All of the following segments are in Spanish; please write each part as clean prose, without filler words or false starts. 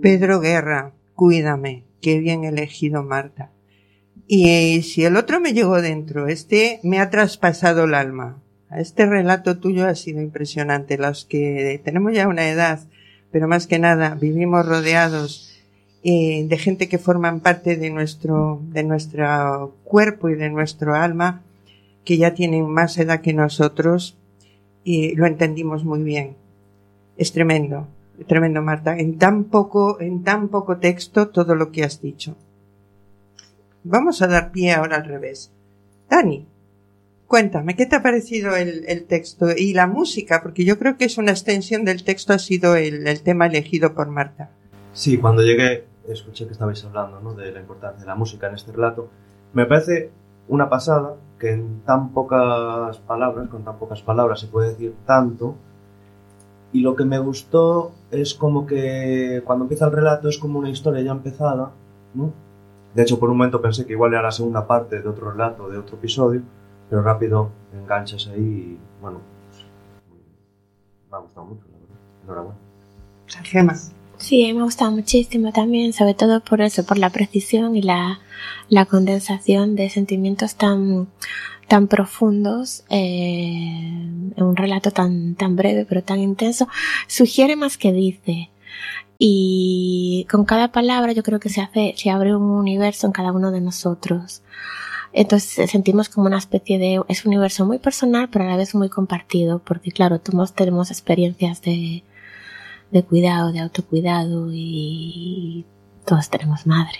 Pedro Guerra, cuídame, qué bien elegido, Marta. Y si el otro me llegó dentro, este me ha traspasado el alma. Este relato tuyo ha sido impresionante. Los que tenemos ya una edad, pero más que nada vivimos rodeados de gente que forman parte de nuestro cuerpo y de nuestro alma, que ya tienen más edad que nosotros, y lo entendimos muy bien. Es tremendo, Marta. En tan poco texto todo lo que has dicho. Vamos a dar pie ahora al revés. Dani, cuéntame, ¿qué te ha parecido el texto y la música? Porque yo creo que es una extensión del texto, ha sido el tema elegido por Marta. Sí, cuando llegué escuché que estabais hablando, ¿no?, de la importancia de la música en este relato. Me parece una pasada que con tan pocas palabras se puede decir tanto. Y lo que me gustó es como que cuando empieza el relato es como una historia ya empezada, ¿no? De hecho, por un momento pensé que igual era la segunda parte de otro relato, de otro episodio, pero rápido enganchas ahí y, bueno, pues, me ha gustado mucho, la verdad. Enhorabuena. Gemma. Sí, me ha gustado muchísimo también, sobre todo por eso, por la precisión y la condensación de sentimientos tan profundos en un relato tan breve pero tan intenso. Sugiere más que dice, y con cada palabra yo creo que se abre un universo en cada uno de nosotros. Entonces sentimos como una especie es un universo muy personal pero a la vez muy compartido, porque claro, todos tenemos experiencias de cuidado, de autocuidado, y todos tenemos madre.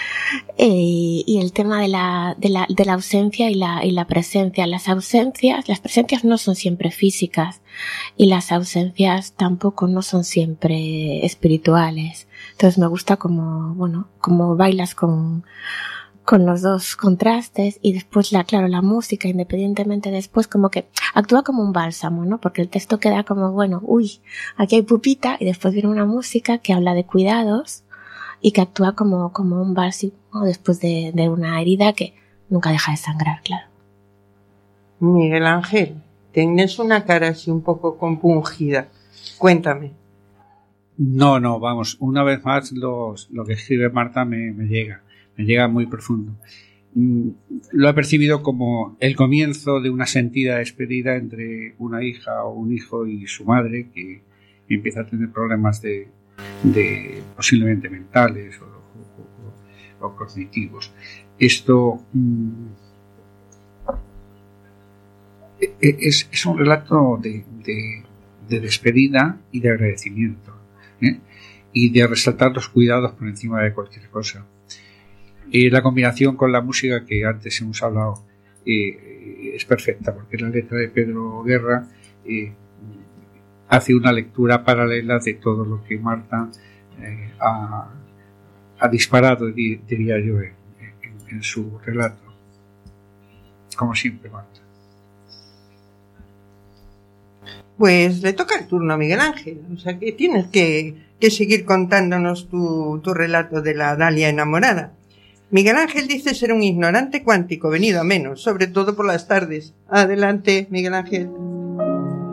Y el tema de la ausencia y la presencia. Las presencias no son siempre físicas, y las ausencias tampoco no son siempre espirituales. Entonces me gusta como bailas con los dos contrastes, y después la música, independientemente después, como que actúa como un bálsamo, ¿no? Porque el texto queda como, aquí hay pupita, y después viene una música que habla de cuidados y que actúa como un bálsamo después de una herida que nunca deja de sangrar, claro. Miguel Ángel, tienes una cara así un poco compungida. Cuéntame. No, vamos, una vez más lo que escribe Marta me llega muy profundo. Lo he percibido como el comienzo de una sentida despedida entre una hija o un hijo y su madre, que empieza a tener problemas de posiblemente mentales o cognitivos. Esto es un relato de despedida y de agradecimiento, y de resaltar los cuidados por encima de cualquier cosa. La combinación con la música que antes hemos hablado es perfecta, porque la letra de Pedro Guerra hace una lectura paralela de todo lo que Marta ha disparado, diría yo, en su relato. Como siempre, Marta. Pues le toca el turno a Miguel Ángel, o sea que tienes que seguir contándonos tu relato de la Dalia enamorada. Miguel Ángel dice ser un ignorante cuántico venido a menos, sobre todo por las tardes. Adelante, Miguel Ángel.